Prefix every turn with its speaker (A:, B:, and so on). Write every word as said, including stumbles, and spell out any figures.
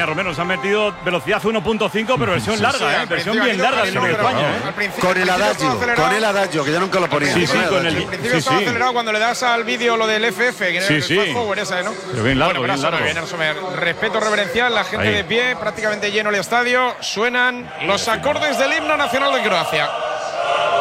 A: Romero. Nos han metido velocidad uno punto cinco, pero versión
B: Sí,
A: larga,
B: sí,
A: ¿eh? Versión bien larga de España, ¿eh?
C: Con el adagio, con el adagio, que ya nunca lo ponía.
A: Sí, sí, con el.
B: Al principio
A: Sí,
B: estaba
A: sí.
B: acelerado cuando le das al vídeo lo del F F, que
A: Sí,
B: era
A: sí.
B: el forward ese, ¿no?
A: Pero bien largo,
B: bueno,
A: bien
B: pero
A: largo.
B: bien, Sommer. Respeto reverencial, la gente
A: Ahí.
B: de pie, prácticamente lleno el estadio. Suenan los acordes del himno nacional de Croacia.